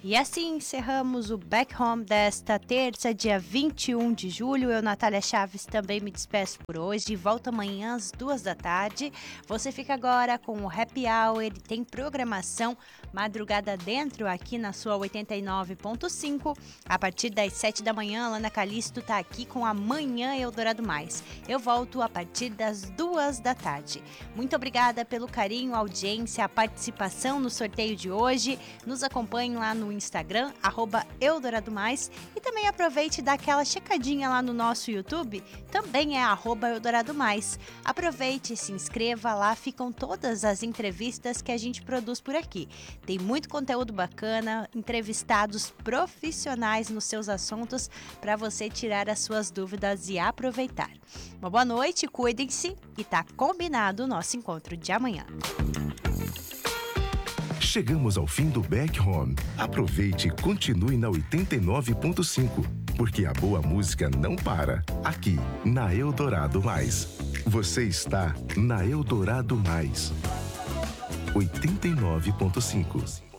E assim encerramos o Back Home desta terça, dia 21 de julho. Eu, Natália Chaves, também me despeço por hoje. Volto amanhã às 2h. Você fica agora com o Happy Hour. Ele tem programação madrugada dentro aqui na sua 89.5. A partir das 7 da manhã, Lana Calisto tá aqui com Amanhã Eldorado Mais. Eu volto a partir das 2h. Muito obrigada pelo carinho, a audiência, a participação no sorteio de hoje. Nos acompanhe lá no Instagram, @EldoradoMais, e também aproveite e dá aquela checadinha lá no nosso YouTube, também é @EldoradoMais. Aproveite, se inscreva lá, ficam todas as entrevistas que a gente produz por aqui. Tem muito conteúdo bacana, entrevistados profissionais nos seus assuntos para você tirar as suas dúvidas e aproveitar. Uma boa noite, cuidem-se e tá combinado o nosso encontro de amanhã. Chegamos ao fim do Back Home. Aproveite e continue na 89.5, porque a boa música não para. Aqui, na Eldorado Mais. Você está na Eldorado Mais. 89.5.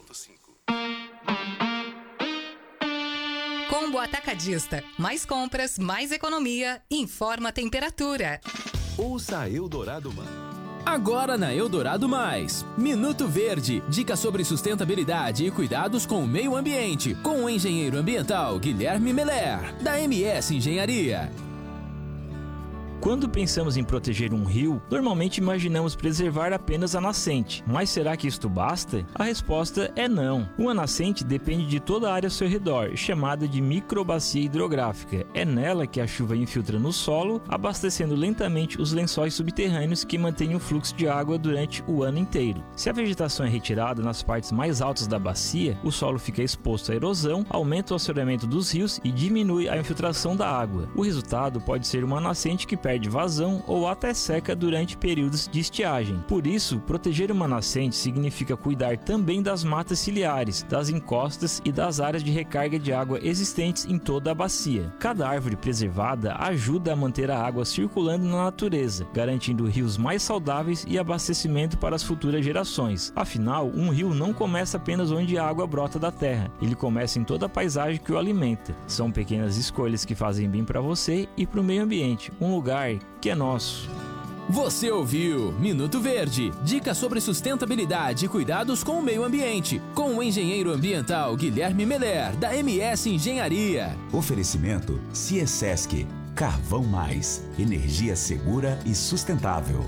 Combo Atacadista. Mais compras, mais economia. Informa a temperatura. Ouça a Eldorado Mais. Agora na Eldorado Mais, Minuto Verde, dicas sobre sustentabilidade e cuidados com o meio ambiente, com o engenheiro ambiental Guilherme Meller, da MS Engenharia. Quando pensamos em proteger um rio, normalmente imaginamos preservar apenas a nascente. Mas será que isto basta? A resposta é não. Uma nascente depende de toda a área ao seu redor, chamada de microbacia hidrográfica. É nela que a chuva infiltra no solo, abastecendo lentamente os lençóis subterrâneos que mantêm o fluxo de água durante o ano inteiro. Se a vegetação é retirada nas partes mais altas da bacia, o solo fica exposto à erosão, aumenta o assoreamento dos rios e diminui a infiltração da água. O resultado pode ser uma nascente que perde vazão ou até seca durante períodos de estiagem. Por isso, proteger uma nascente significa cuidar também das matas ciliares, das encostas e das áreas de recarga de água existentes em toda a bacia. Cada árvore preservada ajuda a manter a água circulando na natureza, garantindo rios mais saudáveis e abastecimento para as futuras gerações. Afinal, um rio não começa apenas onde a água brota da terra, ele começa em toda a paisagem que o alimenta. São pequenas escolhas que fazem bem para você e para o meio ambiente, um lugar que é nosso. Você ouviu Minuto Verde, dicas sobre sustentabilidade e cuidados com o meio ambiente, com o engenheiro ambiental Guilherme Meller, da MS Engenharia. Oferecimento Ciesesc, Carvão Mais, energia segura e sustentável.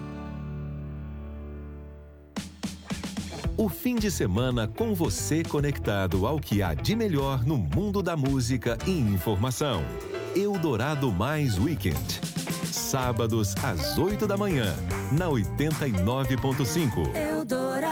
O fim de semana com você conectado ao que há de melhor no mundo da música e informação. Eldorado Mais Weekend. Sábados às 8 da manhã, na 89.5.